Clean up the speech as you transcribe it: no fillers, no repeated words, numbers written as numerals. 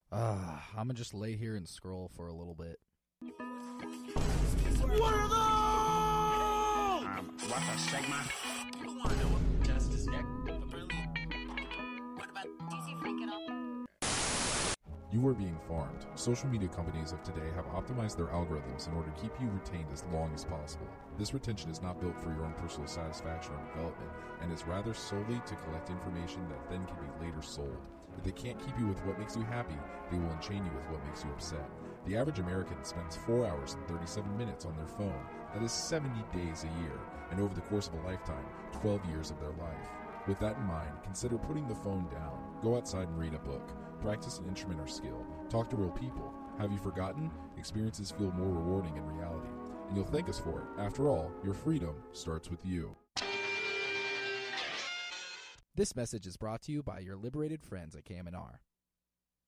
I'm gonna just lay here and scroll for a little bit. What are those? What a Sigma? You don't want to know what Justice Nick. What about DC Freak and all? You are being farmed. Social media companies of today have optimized their algorithms in order to keep you retained as long as possible. This retention is not built for your own personal satisfaction or development, and is rather solely to collect information that then can be later sold. If they can't keep you with what makes you happy, they will enchain you with what makes you upset. The average American spends 4 hours and 37 minutes on their phone. That is 70 days a year, and over the course of a lifetime, 12 years of their life. With that in mind, consider putting the phone down. Go outside and read a book. Practice an instrument or skill. Talk to real people. Have you forgotten? Experiences feel more rewarding in reality, and you'll thank us for it. After all, your freedom starts with you. This message is brought to you by your liberated friends at KMNR.